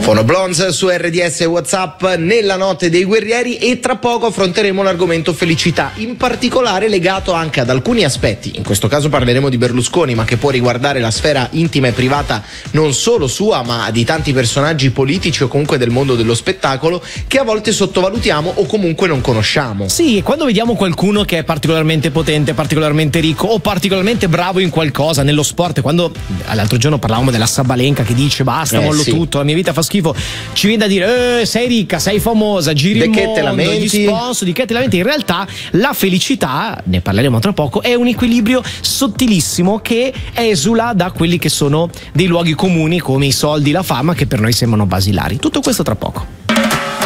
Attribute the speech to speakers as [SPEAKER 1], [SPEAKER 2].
[SPEAKER 1] Fonoblondes su RDS WhatsApp nella notte dei guerrieri, e tra poco affronteremo l'argomento felicità, in particolare legato anche ad alcuni aspetti. In questo caso parleremo di Berlusconi, ma che può riguardare la sfera intima e privata non solo sua, ma di tanti personaggi politici o comunque del mondo dello spettacolo che a volte sottovalutiamo o comunque non conosciamo.
[SPEAKER 2] Sì, e quando vediamo qualcuno che è particolarmente potente, particolarmente ricco o particolarmente bravo in qualcosa, nello sport, quando l'altro giorno parlavamo della Sabalenka che dice basta, mollo tutto, la mia vita fa schifo, ci viene da dire sei ricca, sei famosa, giri il mondo, gli sponsor, di che te lamenti. In realtà la felicità, ne parleremo tra poco, è un equilibrio sottilissimo che esula da quelli che sono dei luoghi comuni come i soldi, la fama, che per noi sembrano basilari. Tutto questo tra poco.